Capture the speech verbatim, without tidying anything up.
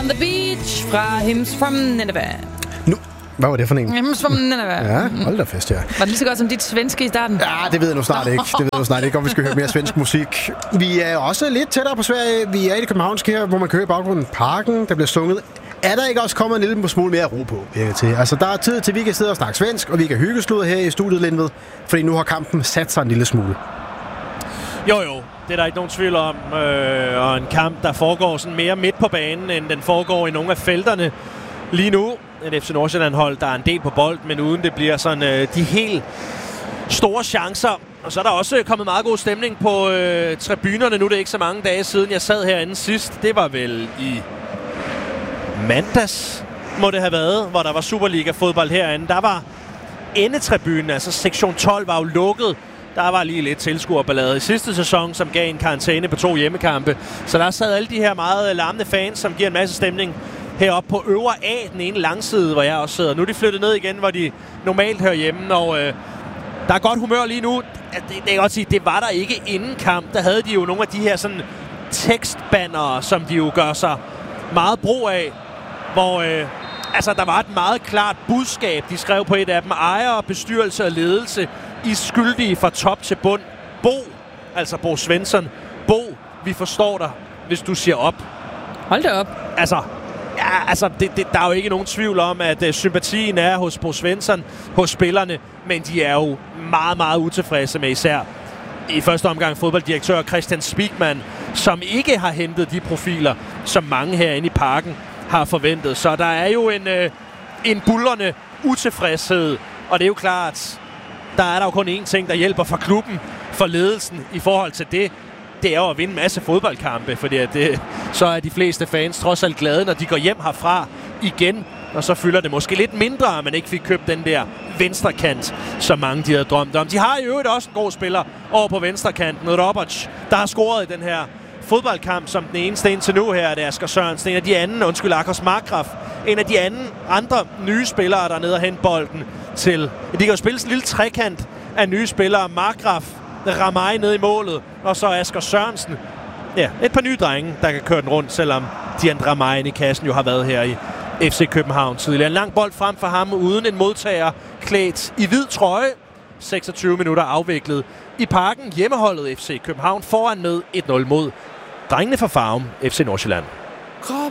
on the beach fra Hymns from Nineveh. Nu, hvad var det for en? Hymns from Nineveh. Ja, hold da fest, ja. Var det lige så godt som dit svenske i starten? Ja, det ved jeg nu snart ikke. Det ved jeg nu snart ikke, om vi skal høre mere svensk musik. Vi er også lidt tættere på Sverige. Vi er i det københavnske her, hvor man kører i baggrunden Parken, der bliver sunget. Er der ikke også kommet en lille smule mere ro på, virker til? Altså, der er tid til, at vi kan sidde og snakke svensk, og vi kan hyggeslude her i studiet, Lindved, fordi nu har kampen sat sig en lille smule. Jo, jo. Det er der ikke nogen tvivl om. Øh, og en kamp, der foregår sådan mere midt på banen, end den foregår i nogle af felterne lige nu. Et F C Nordsjælland-hold, der er en del på bold, men uden det bliver sådan øh, de helt store chancer. Og så er der også kommet meget god stemning på øh, tribunerne. Nu er det ikke så mange dage siden, jeg sad herinde sidst. Det var vel i mandags, må det have været, hvor der var Superliga-fodbold herinde. Der var endetribunen, altså sektion tolv, var jo lukket. Der var lige lidt tilskuerballade i sidste sæson, som gav en karantæne på to hjemmekampe. Så der sad alle de her meget larmende fans, som giver en masse stemning heroppe på øvre A, den ene langside, hvor jeg også sidder. Nu er de flyttet ned igen, hvor de normalt hører hjemme, og øh, der er godt humør lige nu. Det, det kan godt sige, det var der ikke inden kamp. Der havde de jo nogle af de her sådan tekstbannere, som de jo gør sig meget brug af, hvor øh, altså, der var et meget klart budskab, de skrev på et af dem. Ejere, bestyrelse og ledelse, I er skyldige fra top til bund. Bo, altså Bo Svensson, Bo, vi forstår dig, hvis du siger op. Hold da op. Altså, ja, altså det, det, der er jo ikke nogen tvivl om, at uh, sympatien er hos Bo Svensson, hos spillerne, men de er jo meget, meget utilfredse med især i første omgang fodbolddirektør Christian Spigman, som ikke har hentet de profiler, som mange herinde i Parken har forventet. Så der er jo en, øh, en buldrende utilfredshed, og det er jo klart, der er der jo kun én ting, der hjælper for klubben, for ledelsen i forhold til det. Det er jo at vinde en masse fodboldkampe, fordi at det, så er de fleste fans trods alt glade, når de går hjem herfra igen, og så fylder det måske lidt mindre, at man ikke fik købt den der venstrekant, som mange de havde drømt om. De har i øvrigt også en god spiller over på venstrekanten, Roberts, der har scoret i den her fodboldkamp som den eneste indtil nu her, det er Asger Sørensen. En af de anden, undskyld, Akers Markgraf. En af de anden, andre nye spillere, der er nede og hente bolden til. De kan jo spille sådan en lille trekant af nye spillere. Markgraf, Ramai nede i målet, og så Asger Sørensen. Ja, et par nye drenge, der kan køre den rundt, selvom Dian Ramai i kassen jo har været her i F C København tidligere. En lang bold frem for ham, uden en modtager, klædt i hvid trøje. seksogtyve minutter afviklet i Parken. Hjemmeholdet F C København foran med et nul mod drengene fra Farum, F C Nordsjælland.